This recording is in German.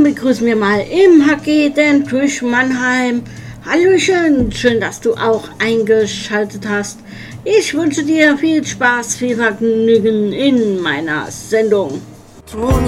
begrüßen wir mal im HG den Tisch Mannheim. Hallöchen, schön, dass du auch eingeschaltet hast. Ich wünsche dir viel Spaß, viel Vergnügen in meiner Sendung.